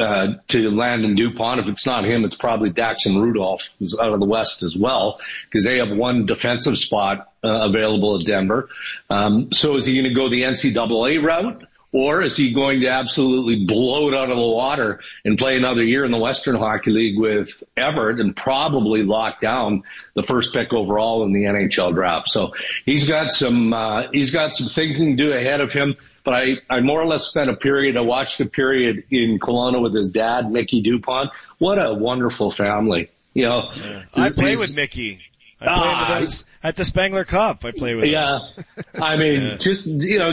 to Landon DuPont. If it's not him, it's probably Daxon Rudolph, who's out of the West as well, because they have one defensive spot available at Denver. So is he going to go the NCAA route? Or is he going to absolutely blow it out of the water and play another year in the Western Hockey League with Everett and probably lock down the first pick overall in the NHL draft? So he's got some thinking to do ahead of him. But I more or less spent I watched a period in Kelowna with his dad, Mickey DuPont. What a wonderful family. You know, I play with Mickey. I played with him at the Spangler Cup. I played with him. Yeah. I mean, just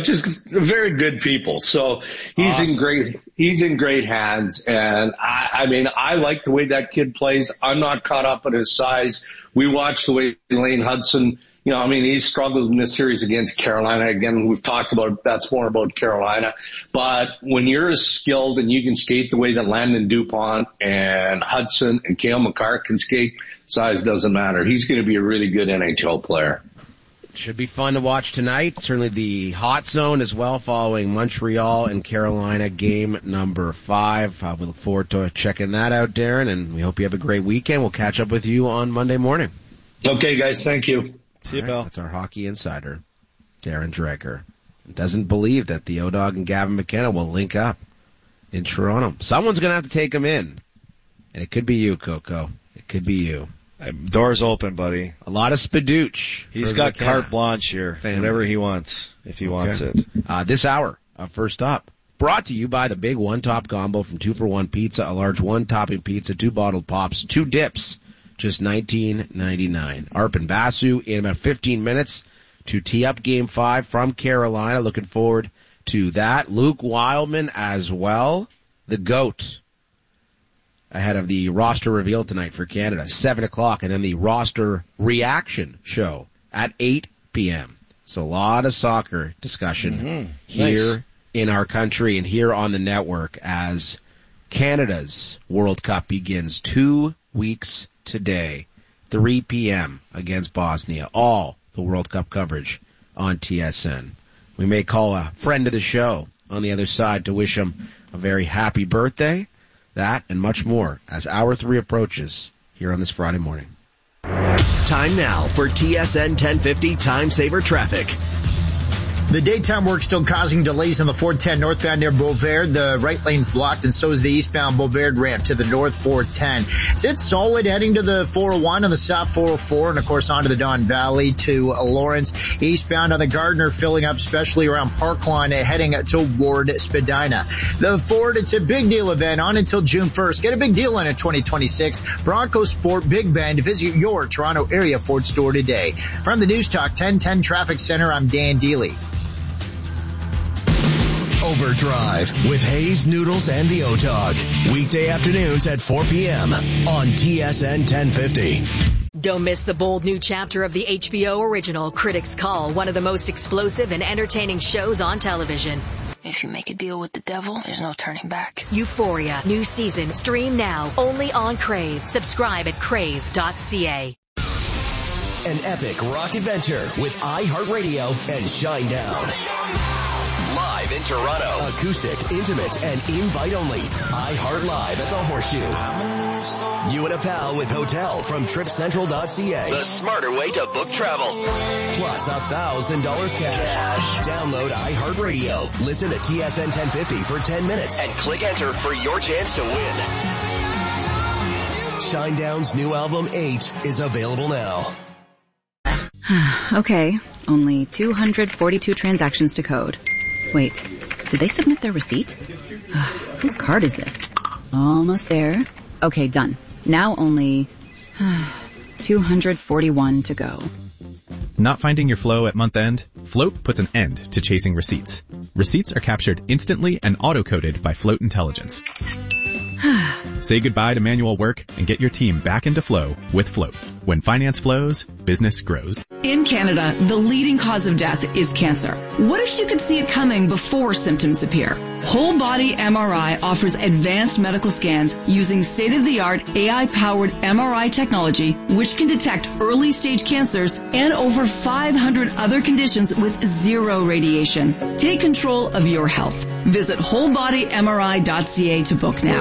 very good people. So he's awesome. He's in great hands. And I like the way that kid plays. I'm not caught up on his size. We watched the way Lane Hudson, he struggled in this series against Carolina. Again, we've talked about, that's more about Carolina. But when you're as skilled and you can skate the way that Landon DuPont and Hudson and Cale Makar can skate, size doesn't matter. He's going to be a really good NHL player. Should be fun to watch tonight. Certainly the hot zone as well, following Montreal and Carolina game number 5. We look forward to checking that out, Darren, and we hope you have a great weekend. We'll catch up with you on Monday morning. Okay, guys. Thank you. See you, Bill. That's our hockey insider, Darren Dreger. Doesn't believe that the O-Dog and Gavin McKenna will link up in Toronto. Someone's going to have to take him in, and it could be you, Coco. It could be you. Door's open, buddy. A lot of spadooch. He's got carte blanche here. Whatever he wants, if he wants it. This hour of First Up, brought to you by the Big One Top Combo from 2-for-1 Pizza, a large one-topping pizza, 2 bottled pops, 2 dips, just $19.99. Arp and Basu in about 15 minutes to tee up Game 5 from Carolina. Looking forward to that. Luke Wildman as well, the GOAT, ahead of the roster reveal tonight for Canada, 7 o'clock, and then the roster reaction show at 8 p.m. So a lot of soccer discussion here in our country and here on the network as Canada's World Cup begins 2 weeks today, 3 p.m. against Bosnia. All the World Cup coverage on TSN. We may call a friend of the show on the other side to wish him a very happy birthday. That and much more as Hour 3 approaches here on this Friday morning. Time now for TSN 1050 Time Saver Traffic. The daytime work still causing delays on the 410 northbound near Beauvert. The right lane's blocked, and so is the eastbound Beauvert ramp to the north 410. It's solid heading to the 401 on the south 404, and of course onto the Don Valley to Lawrence. Eastbound on the Gardner filling up, especially around Parklawn, heading toward Spadina. The Ford, it's a big deal event on until June 1st. Get a big deal in 2026. Bronco Sport Big Bend. Visit your Toronto area Ford store today. From the News Talk 1010 Traffic Center, I'm Dan Deely. Overdrive with Hayes, Noodles, and the O-Dog. Weekday afternoons at 4 p.m. on TSN 1050. Don't miss the bold new chapter of the HBO original Critics Call, one of the most explosive and entertaining shows on television. If you make a deal with the devil, there's no turning back. Euphoria, new season, stream now, only on Crave. Subscribe at crave.ca. An epic rock adventure with iHeartRadio and Shinedown. Live in Toronto. Acoustic, intimate, and invite only. iHeart Live at the Horseshoe. You and a pal with hotel from TripCentral.ca. The smarter way to book travel. Plus $1,000 cash. Download iHeartRadio. Listen to TSN 1050 for 10 minutes. And click enter for your chance to win. Shinedown's new album 8 is available now. Okay, only 242 transactions to code. Wait, did they submit their receipt? Whose card is this? Almost there. Okay, done. Now only 241 to go. Not finding your flow at month end? Float puts an end to chasing receipts. Receipts are captured instantly and auto-coded by Float Intelligence. Say goodbye to manual work and get your team back into flow with Float. When finance flows, business grows. In Canada, the leading cause of death is cancer. What if you could see it coming before symptoms appear? Whole Body MRI offers advanced medical scans using state-of-the-art AI-powered MRI technology, which can detect early-stage cancers and over 500 other conditions with zero radiation. Take control of your health. Visit wholebodymri.ca to book now.